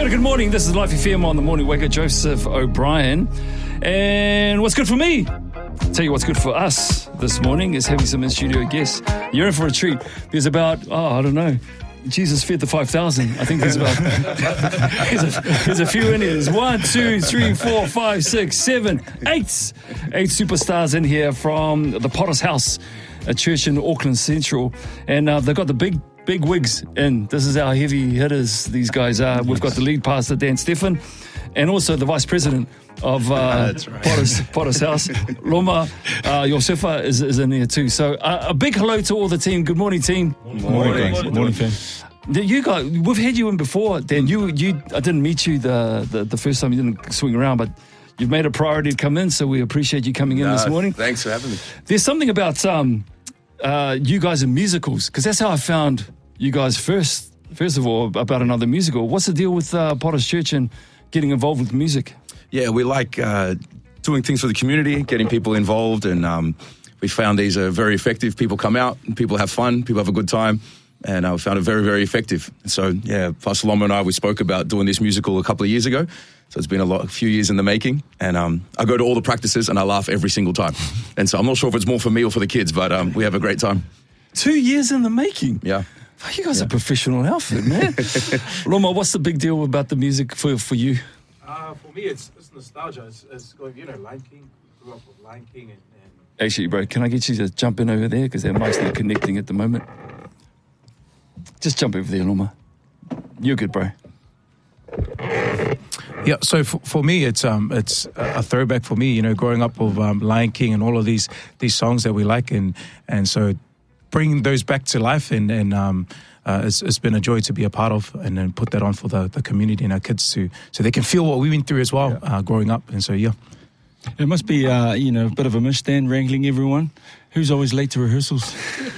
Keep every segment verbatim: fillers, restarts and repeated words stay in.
Kia ora, good morning. This is Life F M on the Morning Waker. Joseph O'Brien. And what's good for me? Tell you what's good for us this morning is having some in-studio guests. You're in for a treat. There's about, oh, I don't know, Jesus fed the five thousand. I think there's about, there's, a, there's a few in here. There's one, two, three, four, five, six, seven, eight. Eight superstars in here from the Potter's House, a church in Auckland Central. And uh, they've got the big, big wigs in. This is how heavy hitters these guys are. We've got the lead pastor, Dan Stefan, and also the vice president of uh, right. Potter's, Potter's House, Loma uh, Yosefa is, is in there too. So uh, a big hello to all the team. Good morning, team. Good morning, morning, morning, morning fam. You guys, we've had you in before, Dan. You, you, I didn't meet you the, the, the first time. You didn't swing around, but you've made a priority to come in, so we appreciate you coming in no, this morning. Thanks for having me. There's something about um, uh, you guys in musicals, because that's how I found you guys first. First of all, about another musical. What's the deal with uh, Potter's Church and getting involved with music? Yeah, we like uh, doing things for the community, getting people involved, and um, we found these are very effective. People come out, and people have fun, people have a good time, and I uh, found it very, very effective. So, yeah, Pastor Loma and I, we spoke about doing this musical a couple of years ago, so it's been a lot, a few years in the making, and um, I go to all the practices, and I laugh every single time. And so I'm not sure if it's more for me or for the kids, but um, we have a great time. Two years in the making? Yeah. Oh, you guys yeah. are professional outfit, man. Loma, what's the big deal about the music for, for you? Uh, for me, it's, it's nostalgia. It's, it's going, you know, Lion King. We grew up with Lion King. And, and Actually, bro, can I get you to jump in over there? Because their mic's not connecting at the moment. Just jump over there, Loma. You're good, bro. Yeah, so for, for me, it's um, it's a throwback for me. You know, growing up with um, Lion King and all of these these songs that we like, and and so bringing those back to life, and and um, uh, it's, it's been a joy to be a part of, and then put that on for the, the community and our kids to so they can feel what we went through as well, yeah. uh, growing up, and so yeah. It must be, uh, you know, a bit of a mishstand wrangling everyone. Who's always late to rehearsals?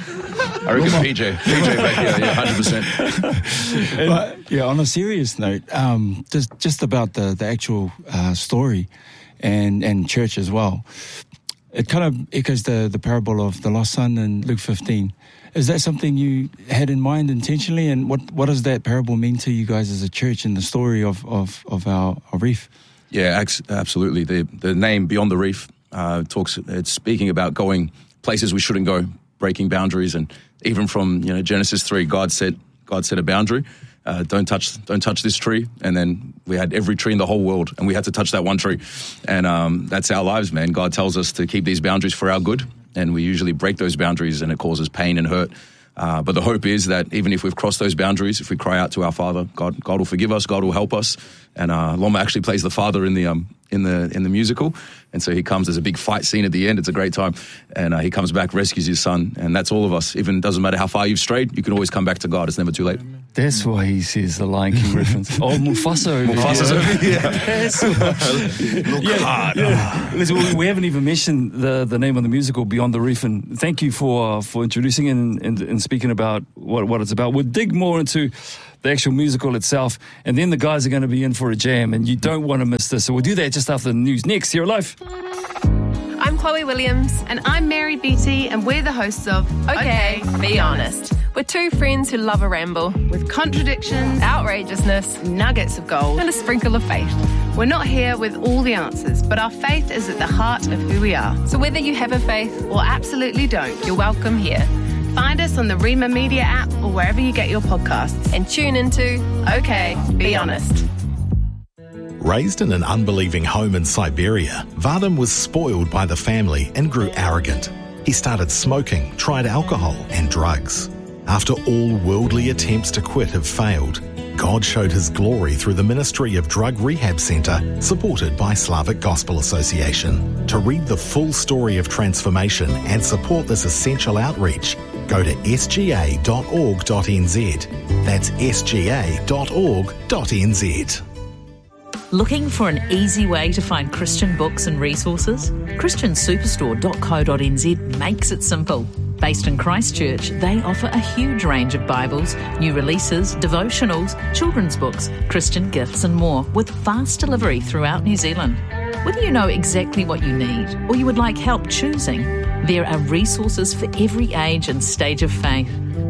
I reckon P J. P J back here, yeah, one hundred percent. But, yeah, on a serious note, um, just just about the, the actual uh, story and, and church as well. It kind of echoes the, the parable of the lost son in Luke fifteen. Is that something you had in mind intentionally? And what, what does that parable mean to you guys as a church in the story of, of, of our, our reef? Yeah, absolutely. The the name Beyond the Reef uh, talks. It's speaking about going places we shouldn't go, breaking boundaries, and even from you know Genesis three, God said God set a boundary. Uh, don't touch don't touch this tree, and then we had every tree in the whole world, and we had to touch that one tree, and um, that's our lives, man. God tells us to keep these boundaries for our good, and we usually break those boundaries, and it causes pain and hurt. Uh, but the hope is that even if we've crossed those boundaries, if we cry out to our Father, God, God will forgive us. God will help us. And uh, Loma actually plays the father in the um, in the in the musical, and so he comes. There's a big fight scene at the end. It's a great time, and uh, he comes back, rescues his son, and that's all of us. Even doesn't matter how far you've strayed, you can always come back to God. It's never too late. That's why he says the Lion King reference. Oh, Mufasa. Mufasa's over here. That's why. Look yeah, hard. Yeah. Listen, we, we haven't even mentioned the, the name of the musical, Beyond the Reef, and thank you for uh, for introducing and, and, and speaking about what, what it's about. We'll dig more into the actual musical itself, and then the guys are going to be in for a jam, and you don't want to miss this. So we'll do that just after the news. Next, here at Life. I'm Chloe Williams. And I'm Mary Beattie, and we're the hosts of Okay, okay Be Honest. We're two friends who love a ramble. With contradictions, outrageousness, nuggets of gold, and a sprinkle of faith. We're not here with all the answers, but our faith is at the heart of who we are. So whether you have a faith or absolutely don't, you're welcome here. Find us on the Rima Media app or wherever you get your podcasts. And tune into Okay, Be Honest. Raised in an unbelieving home in Siberia, Vadim was spoiled by the family and grew arrogant. He started smoking, tried alcohol and drugs. After all worldly attempts to quit have failed, God showed his glory through the ministry of Drug Rehab Centre, supported by Slavic Gospel Association. To read the full story of transformation and support this essential outreach, go to s g a dot org dot n z. That's s g a dot org dot n z. Looking for an easy way to find Christian books and resources? christian superstore dot co dot n z makes it simple. Based in Christchurch, they offer a huge range of Bibles, new releases, devotionals, children's books, Christian gifts and more, with fast delivery throughout New Zealand. Whether you know exactly what you need or you would like help choosing, there are resources for every age and stage of faith.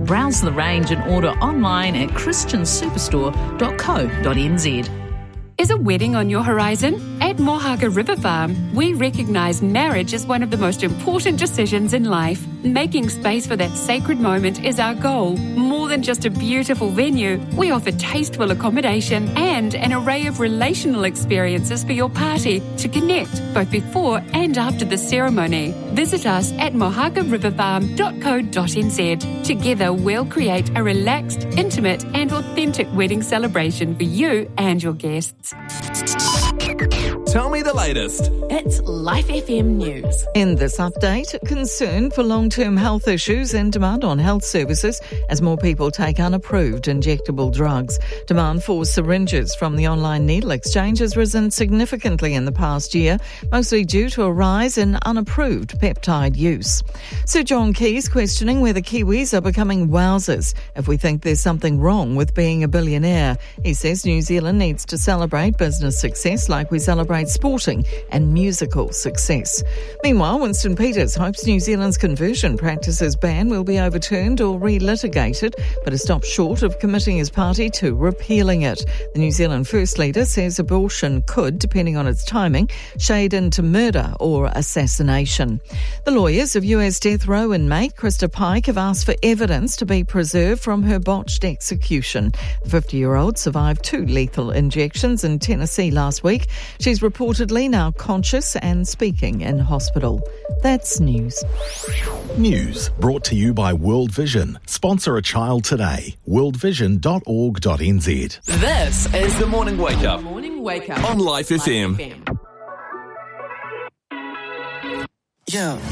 Browse the range and order online at christian superstore dot co dot n z. Is a wedding on your horizon? At Mohaka River Farm, we recognise marriage as one of the most important decisions in life. Making space for that sacred moment is our goal. More than just a beautiful venue, we offer tasteful accommodation and an array of relational experiences for your party to connect both before and after the ceremony. Visit us at mohaka river farm dot co dot n z. Together, we'll create a relaxed, intimate and authentic wedding celebration for you and your guests. Tell me the latest. It's Life F M News. In this update, concern for long-term health issues and demand on health services as more people take unapproved injectable drugs. Demand for syringes from the online needle exchange has risen significantly in the past year, mostly due to a rise in unapproved peptide use. Sir John Key's questioning whether Kiwis are becoming wowsers if we think there's something wrong with being a billionaire. He says New Zealand needs to celebrate business success like we celebrate sporting and musical success. Meanwhile, Winston Peters hopes New Zealand's conversion practices ban will be overturned or re-litigated, but has stopped short of committing his party to repealing it. The New Zealand First Leader says abortion could, depending on its timing, shade into murder or assassination. The lawyers of U S death row inmate Krista Pike have asked for evidence to be preserved from her botched execution. The fifty-year-old survived two lethal injections in Tennessee last week. She's reportedly now conscious and speaking in hospital. That's news. News brought to you by World Vision. Sponsor a child today. world vision dot org dot n z. This is the Morning Wake Up. Morning Wake Up On Life F M. Life F M. Yeah.